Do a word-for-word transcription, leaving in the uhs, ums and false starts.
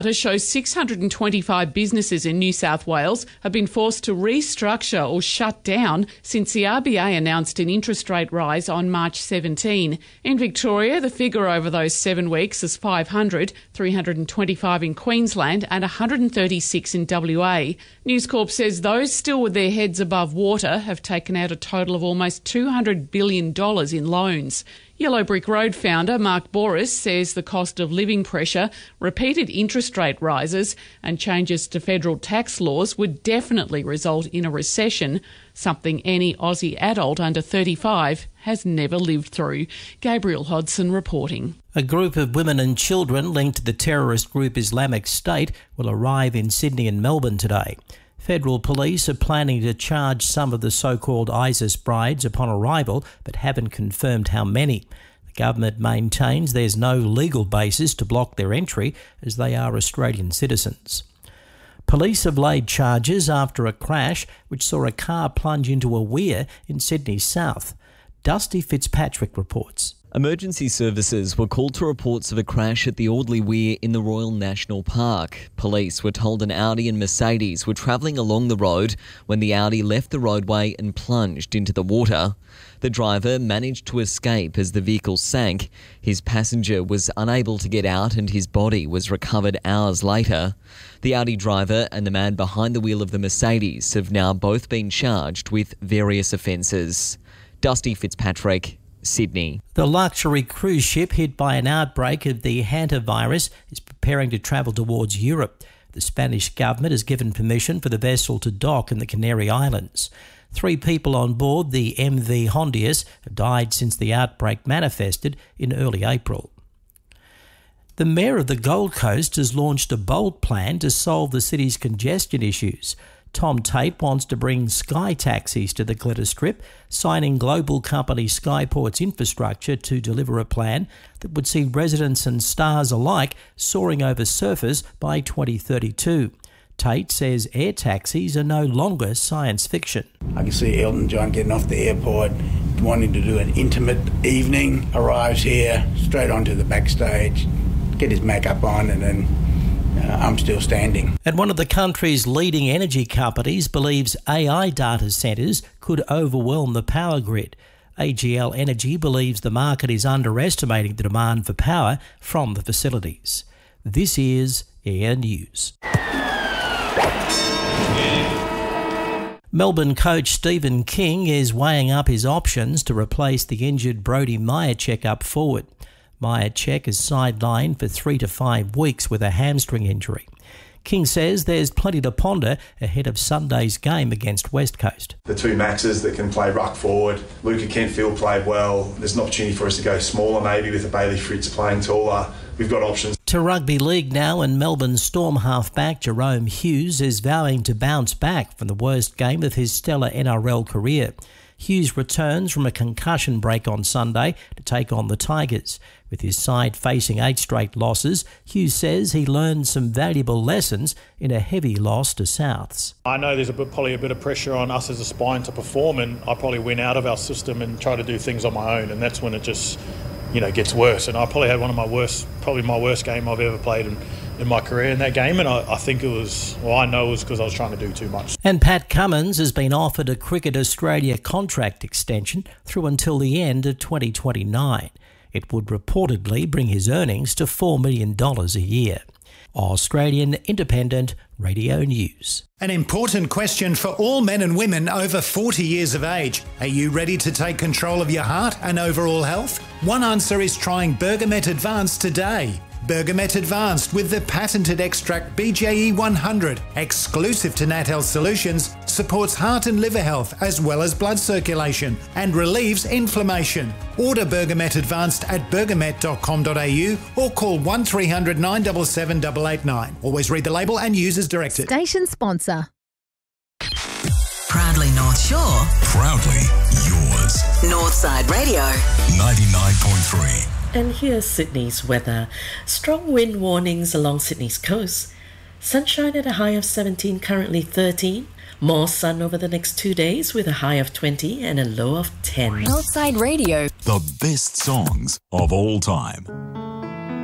Data shows six hundred twenty-five businesses in New South Wales have been forced to restructure or shut down since the R B A announced an interest rate rise on March seventeenth. In Victoria, the figure over those seven weeks is five hundred, three hundred twenty-five in Queensland and one hundred thirty-six in W A. News Corp says those still with their heads above water have taken out a total of almost two hundred billion dollars in loans. Yellow Brick Road founder Mark Boris says the cost of living pressure, repeated interest rate rises and changes to federal tax laws would definitely result in a recession, something any Aussie adult under thirty-five has never lived through. Gabriel Hodson reporting. A group of women and children linked to the terrorist group Islamic State will arrive in Sydney and Melbourne today. Federal police are planning to charge some of the so-called ISIS brides upon arrival, but haven't confirmed how many. The government maintains there's no legal basis to block their entry, as they are Australian citizens. Police have laid charges after a crash which saw a car plunge into a weir in Sydney South. Dusty Fitzpatrick reports. Emergency services were called to reports of a crash at the Audley Weir in the Royal National Park. Police were told an Audi and Mercedes were travelling along the road when the Audi left the roadway and plunged into the water. The driver managed to escape as the vehicle sank. His passenger was unable to get out and his body was recovered hours later. The Audi driver and the man behind the wheel of the Mercedes have now both been charged with various offences. Dusty Fitzpatrick, Sydney. The luxury cruise ship hit by an outbreak of the hantavirus is preparing to travel towards Europe. The Spanish government has given permission for the vessel to dock in the Canary Islands. Three people on board the M V Hondius have died since the outbreak manifested in early April. The Mayor of the Gold Coast has launched a bold plan to solve the city's congestion issues. Tom Tate wants to bring sky taxis to the Glitter Strip, signing global company Skyport's infrastructure to deliver a plan that would see residents and stars alike soaring over surfers by twenty thirty-two. Tate says air taxis are no longer science fiction. I can see Elton John getting off the airport, wanting to do an intimate evening, arrives here, straight onto the backstage, get his makeup on and then Uh, I'm still standing. And one of the country's leading energy companies believes A I data centres could overwhelm the power grid. A G L Energy believes the market is underestimating the demand for power from the facilities. This is Air News. Melbourne coach Stephen King is weighing up his options to replace the injured Brody Mihocek up forward. Mihocek is sidelined for three to five weeks with a hamstring injury. King says there's plenty to ponder ahead of Sunday's game against West Coast. The two Maxes that can play ruck forward, Luca Kentfield played well. There's an opportunity for us to go smaller maybe with a Bailey Fritz playing taller. We've got options. To rugby league now, and Melbourne Storm halfback Jerome Hughes is vowing to bounce back from the worst game of his stellar N R L career. Hughes returns from a concussion break on Sunday to take on the Tigers. With his side facing eight straight losses, Hughes says he learned some valuable lessons in a heavy loss to Souths. I know there's a bit, probably a bit of pressure on us as a spine to perform, and I probably went out of our system and try to do things on my own, and that's when it just, you know, gets worse. And I probably had one of my worst, probably my worst game I've ever played in, in my career in that game, and I, I think it was, well, I know it was because I was trying to do too much. And Pat Cummins has been offered a Cricket Australia contract extension through until the end of twenty twenty-nine. It would reportedly bring his earnings to four million dollars a year. Australian Independent Radio News. An important question for all men and women over forty years of age. Are you ready to take control of your heart and overall health? One answer is trying Bergamet Advanced today. Bergamet Advanced with the patented extract B J E one hundred, exclusive to Nat Health Solutions, supports heart and liver health as well as blood circulation and relieves inflammation. Order Bergamet Advanced at bergamet dot com dot a u or call one three hundred nine seven seven eight eight nine. Always read the label and use as directed. Station sponsor. Proudly North Shore. Proudly yours. Northside Radio. ninety-nine point three. And here's Sydney's weather. Strong wind warnings along Sydney's coast. Sunshine at a high of seventeen, currently thirteen. More sun over the next two days with a high of twenty and a low of ten. Northside Radio. The best songs of all time.